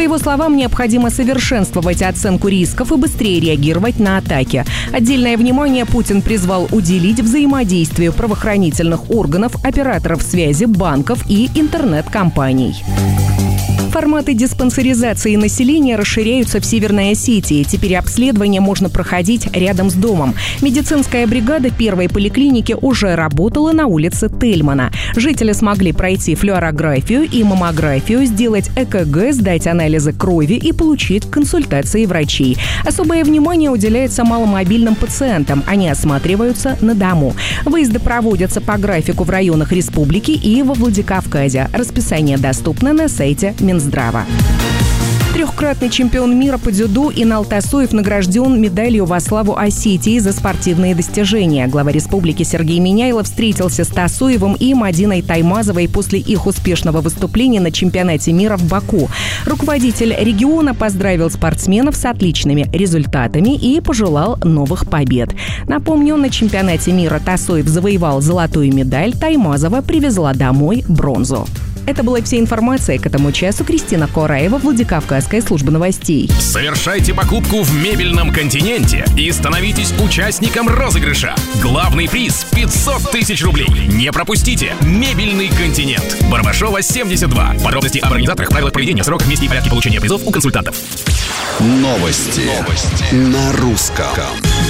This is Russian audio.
его словам, необходимо совершенствовать оценку рисков и быстрее реагировать на атаки. Отдельное внимание Путин призвал уделить взаимодействию правоохранительных органов, операторов связи, банков и интернет-компаний. Форматы диспансеризации населения расширяются в Северной Осетии. Теперь обследование можно проходить рядом с домом. Медицинская бригада первой поликлиники уже работала на улице Тельмана. Жители смогли пройти флюорографию и маммографию, сделать ЭКГ, сдать анализы крови и получить консультации врачей. Особое внимание уделяется маломобильным пациентам. Они осматриваются на дому. Выезды проводятся по графику в районах республики и во Владикавказе. Расписание доступно на сайте Минздрава. Трехкратный чемпион мира по дзюдо Инал Тасоев награжден медалью во славу Осетии за спортивные достижения. Глава республики Сергей Миняйлов встретился с Тасоевым и Мадиной Таймазовой после их успешного выступления на чемпионате мира в Баку. Руководитель региона поздравил спортсменов с отличными результатами и пожелал новых побед. Напомню, на чемпионате мира Тасоев завоевал золотую медаль, Таймазова привезла домой бронзу. Это была вся информация к этому часу. Кристина Кораева, Владикавказская служба новостей. Совершайте покупку в мебельном континенте и становитесь участником розыгрыша. Главный приз – 500 тысяч рублей. Не пропустите! Мебельный континент. Барбашова, 72. Подробности об организаторах, правилах проведения, сроках, месте и порядке получения призов у консультантов. Новости на русском.